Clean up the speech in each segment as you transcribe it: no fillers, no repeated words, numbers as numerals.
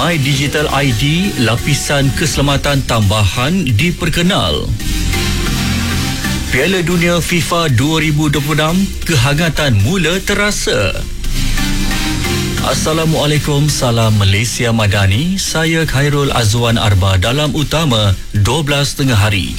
My Digital ID, lapisan keselamatan tambahan diperkenal. Piala Dunia FIFA 2026, kehangatan mula terasa. Assalamualaikum, salam Malaysia Madani. Saya Khairul Azwan Arba dalam utama 12 tengah hari.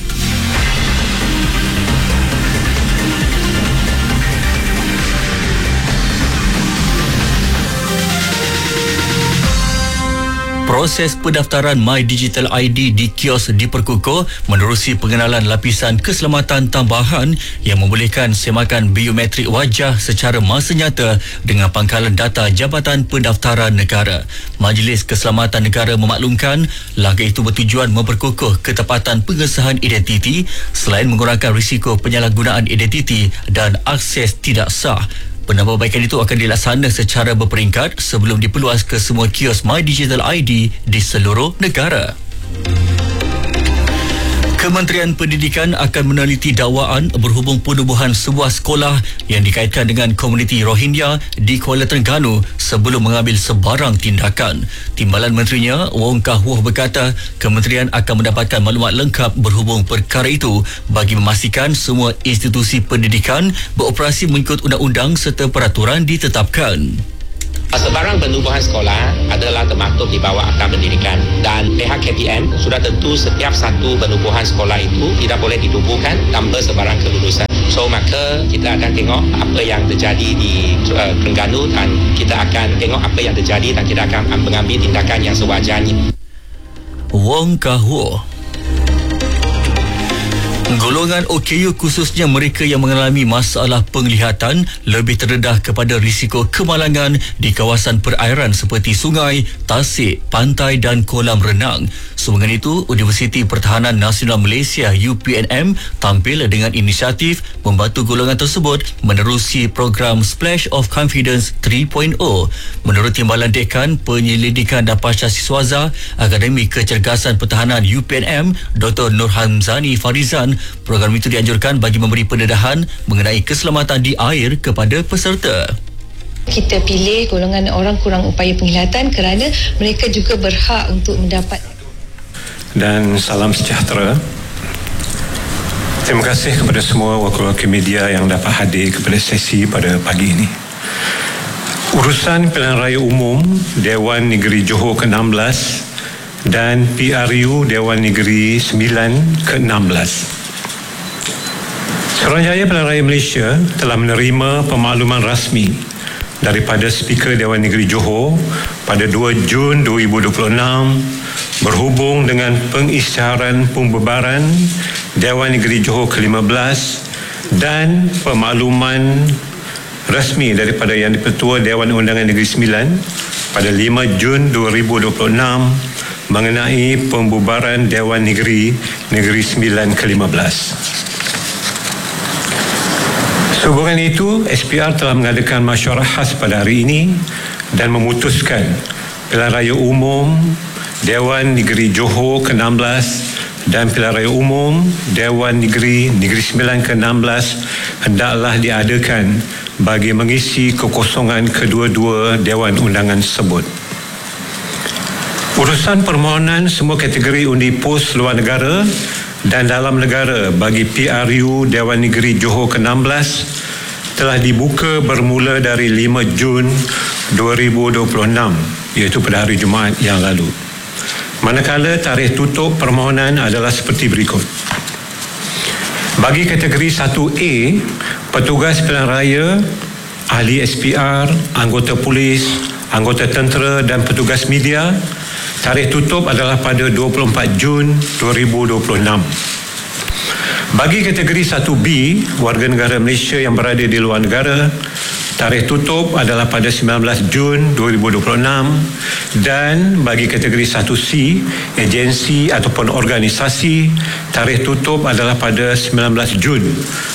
Proses pendaftaran My Digital ID di kios diperkukuh menerusi pengenalan lapisan keselamatan tambahan yang membolehkan semakan biometrik wajah secara masa nyata dengan pangkalan data Jabatan Pendaftaran Negara. Majlis Keselamatan Negara memaklumkan langkah itu bertujuan memperkukuh ketepatan pengesahan identiti selain mengurangkan risiko penyalahgunaan identiti dan akses tidak sah. Penambahbaikan itu akan dilaksana secara berperingkat sebelum diperluas ke semua kios My Digital ID di seluruh negara. Kementerian Pendidikan akan meneliti dakwaan berhubung penubuhan sebuah sekolah yang dikaitkan dengan komuniti Rohingya di Kuala Terengganu sebelum mengambil sebarang tindakan. Timbalan Menterinya, Wong Kah Woh berkata, kementerian akan mendapatkan maklumat lengkap berhubung perkara itu bagi memastikan semua institusi pendidikan beroperasi mengikut undang-undang serta peraturan ditetapkan. Sebarang penubuhan sekolah adalah termaktub di bawah Akta Pendidikan dan pihak KPM sudah tentu setiap satu penubuhan sekolah itu tidak boleh ditubuhkan tanpa sebarang kelulusan. So maka kita akan tengok apa yang terjadi di Terengganu dan kita akan tengok apa yang terjadi dan kita akan mengambil tindakan yang sewajarnya. Wong Kah Woh. Golongan OKU khususnya mereka yang mengalami masalah penglihatan lebih terdedah kepada risiko kemalangan di kawasan perairan seperti sungai, tasik, pantai dan kolam renang. Sumbangan itu, Universiti Pertahanan Nasional Malaysia UPNM tampil dengan inisiatif membantu golongan tersebut menerusi program Splash of Confidence 3.0. Menurut Timbalan Dekan Penyelidikan dan Pancasiswaza Akademi Kecergasan Pertahanan UPNM, Dr. Nur Hamzani Farizan, program itu dianjurkan bagi memberi pendedahan mengenai keselamatan di air kepada peserta. Kita pilih golongan orang kurang upaya penglihatan kerana mereka juga berhak untuk mendapat. Dan salam sejahtera. Terima kasih kepada semua wakil-wakil media yang dapat hadir kepada sesi pada pagi ini. Urusan Pilihan Raya Umum Dewan Negeri Johor ke-16 dan PRU Dewan Negeri 9 ke-16. Suruhanjaya Pilihan Raya Malaysia telah menerima pemakluman rasmi daripada Speaker Dewan Negeri Johor pada 2 Jun 2026 berhubung dengan pengisytiharan pembubaran Dewan Negeri Johor ke-15 dan pemakluman rasmi daripada Yang di-Pertua Dewan Undangan Negeri 9 pada 5 Jun 2026 mengenai pembubaran Dewan Negeri 9 ke-15. Sehubungan itu, SPR telah mengadakan mesyuarat khas pada hari ini dan memutuskan Pilihan Raya Umum Dewan Negeri Johor ke-16 dan Pilihan Raya Umum Dewan Negeri 9 ke-16 hendaklah diadakan bagi mengisi kekosongan kedua-dua Dewan Undangan tersebut. Urusan permohonan semua kategori undi pos luar negara dan dalam negara bagi PRU Dewan Negeri Johor ke-16 telah dibuka bermula dari 5 Jun 2026 iaitu pada hari Jumaat yang lalu. Manakala tarikh tutup permohonan adalah seperti berikut. Bagi kategori 1A, petugas pilihan raya, ahli SPR, anggota polis, anggota tentera dan petugas media, tarikh tutup adalah pada 24 Jun 2026. Bagi kategori 1B, warga negara Malaysia yang berada di luar negara, tarikh tutup adalah pada 19 Jun 2026 dan bagi kategori 1C, agensi ataupun organisasi, tarikh tutup adalah pada 19 Jun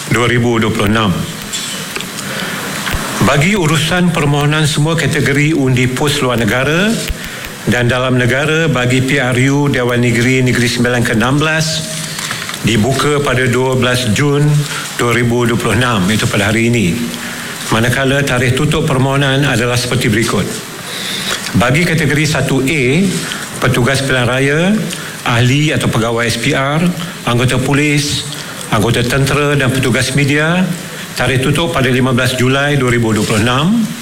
2026. Bagi urusan permohonan semua kategori undi pos luar negara dan dalam negara bagi PRU Dewan Negeri 9 ke-16 dibuka pada 12 Jun 2026 itu pada hari ini. Manakala tarikh tutup permohonan adalah seperti berikut. Bagi kategori 1A, petugas pilihan raya, ahli atau pegawai SPR, anggota polis, anggota tentera dan petugas media, tarikh tutup pada 15 Julai 2026.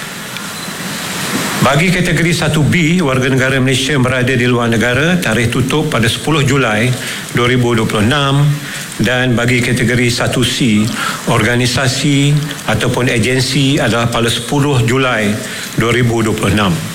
Bagi kategori 1B, warga negara Malaysia yang berada di luar negara, tarikh tutup pada 10 Julai 2026. Dan bagi kategori 1C, organisasi ataupun agensi adalah pada 10 Julai 2026.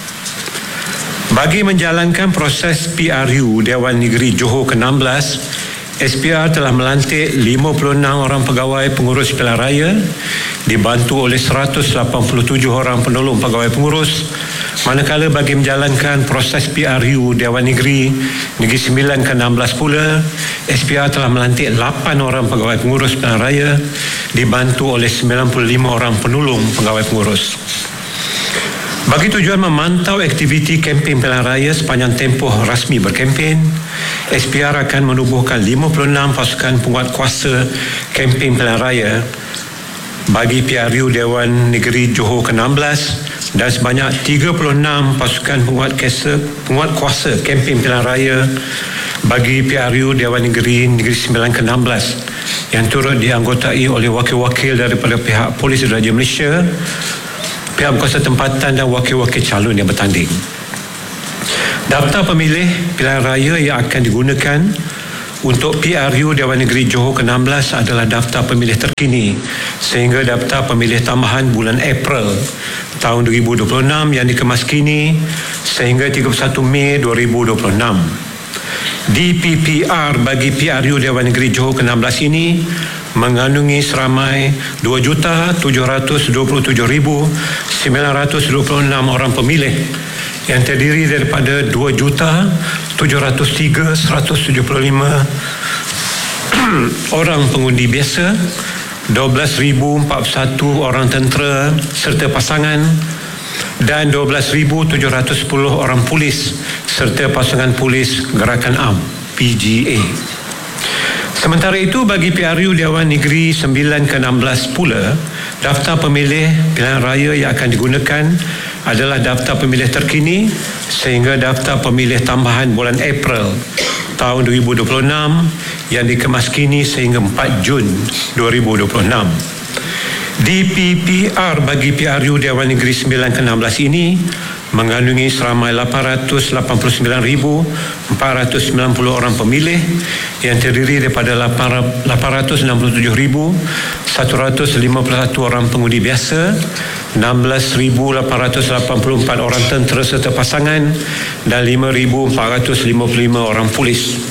Bagi menjalankan proses PRU Dewan Negeri Johor ke-16, SPR telah melantik 56 orang pegawai pengurus pilihan raya dibantu oleh 187 orang penolong pegawai pengurus, manakala bagi menjalankan proses PRU Dewan Negeri Negeri Sembilan ke-16 pula, SPR telah melantik 8 orang pegawai pengurus pilihan raya dibantu oleh 95 orang penolong pegawai pengurus. Bagi tujuan memantau aktiviti kempen pilihan raya sepanjang tempoh rasmi berkempen, SPR akan menubuhkan 56 pasukan penguat kuasa kempen pilihan raya bagi PRU Dewan Negeri Johor ke-16 dan sebanyak 36 pasukan penguat kuasa kempen pilihan raya bagi PRU Dewan Negeri Negeri Sembilan ke-16 yang turut dianggotai oleh wakil-wakil daripada pihak Polis Diraja Malaysia, pihak berkuasa tempatan dan wakil-wakil calon yang bertanding. Daftar pemilih pilihan raya yang akan digunakan untuk PRU Dewan Negeri Johor ke-16 adalah daftar pemilih terkini sehingga daftar pemilih tambahan bulan April tahun 2026 yang dikemaskini sehingga 31 Mei 2026. DPPR bagi PRU Dewan Negeri Johor ke-16 ini mengandungi seramai 2,727,926 orang pemilih yang terdiri daripada 2,703,175 orang pengundi biasa, 12,041 orang tentera serta pasangan dan 12,710 orang polis serta pasangan polis Gerakan Am PGA. Sementara itu, bagi PRU Dewan Negeri 9 ke-16 pula, daftar pemilih pilihan raya yang akan digunakan adalah daftar pemilih terkini sehingga daftar pemilih tambahan bulan April tahun 2026 yang dikemaskini sehingga 4 Jun 2026. DPPR bagi PRU Dewan Negeri 9 ke-16 ini mengandungi seramai 889,490 orang pemilih yang terdiri daripada 867,151 orang pengundi biasa, 16,884 orang tentera serta pasangan dan 5,455 orang polis.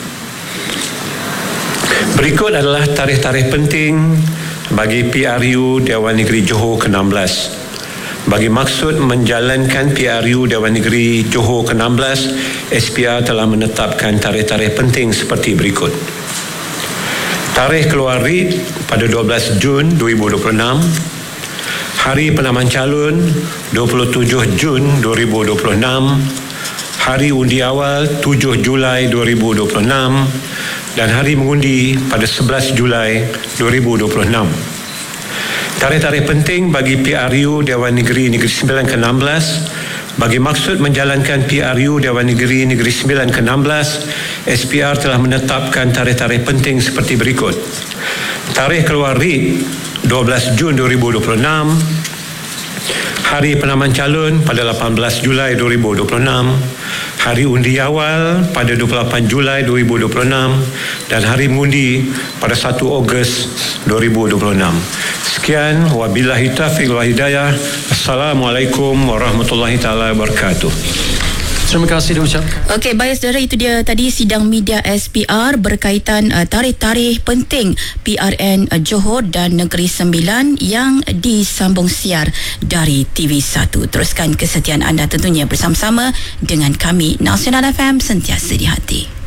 Berikut adalah tarikh-tarikh penting bagi PRU Dewan Negeri Johor ke-16. Bagi maksud menjalankan PRU Dewan Negeri Johor ke-16, SPR telah menetapkan tarikh-tarikh penting seperti berikut. Tarikh keluar writ pada 12 Jun 2026, Hari Penamaan Calon 27 Jun 2026, Hari Undi Awal 7 Julai 2026 dan Hari Mengundi pada 11 Julai 2026. Tarikh-tarikh penting bagi PRU Dewan Negeri Negeri Sembilan ke-16. Bagi maksud menjalankan PRU Dewan Negeri Negeri Sembilan ke-16, SPR telah menetapkan tarikh-tarikh penting seperti berikut. Tarikh keluar writ 12 Jun 2026, Hari Penamaan Calon pada 18 Julai 2026, Hari Undi Awal pada 28 Julai 2026 dan Hari Mengundi pada 1 Ogos 2026. Sekian, wabillahi taufiq wal hidayah. Assalamualaikum warahmatullahi taala wabarakatuh. Terima kasih diucapkan. Okey, baik saudara, itu dia tadi sidang media SPR berkaitan tarikh-tarikh penting PRN Johor dan Negeri Sembilan yang disambung siar dari TV1. Teruskan kesetiaan anda tentunya bersama-sama dengan kami Nasional FM, sentiasa di hati.